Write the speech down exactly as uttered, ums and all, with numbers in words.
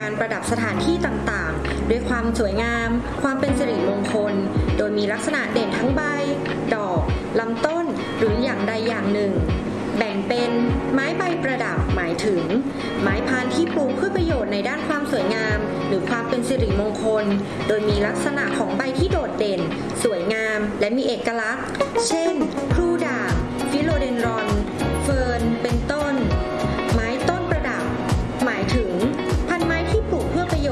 การประดับสถานที่ต่างๆด้วยความสวยงามความเป็นสิริมงคลโดยมีลักษณะเด่นทั้งใบดอกลำต้นหรืออย่างใดอย่างหนึ่งแบ่งเป็นไม้ใบประดับหมายถึงไม้พานที่ปลูกเพื่อประโยชน์ในด้านความสวยงามหรือความเป็นสิริมงคลโดยมีลักษณะของใบที่โดดเด่นสวยงามและมีเอกลักษณ์เช่นพลูด่